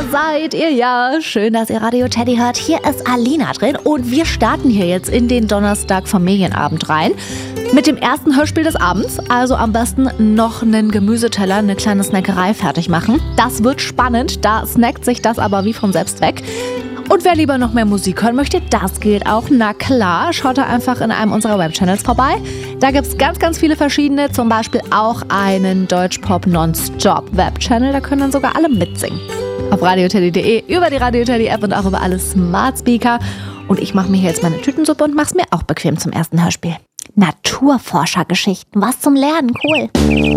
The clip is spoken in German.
seid ihr ja. Schön, dass ihr Radio Teddy hört. Hier ist Alina drin und wir starten hier jetzt in den Donnerstag Familienabend rein. Mit dem ersten Hörspiel des Abends, also am besten noch einen Gemüseteller, eine kleine Snackerei fertig machen. Das wird spannend, da snackt sich das aber wie von selbst weg. Und wer lieber noch mehr Musik hören möchte, das geht auch. Na klar, schaut da einfach in einem unserer Webchannels vorbei. Da gibt es ganz, ganz viele verschiedene, zum Beispiel auch einen Deutschpop Nonstop Webchannel, da können dann sogar alle mitsingen. Auf radioteddy.de, über die Radio Teddy App und auch über alle Smart Speaker. Und ich mache mir hier jetzt meine Tütensuppe und mach's mir auch bequem zum ersten Hörspiel. Naturforschergeschichten, was zum Lernen, cool.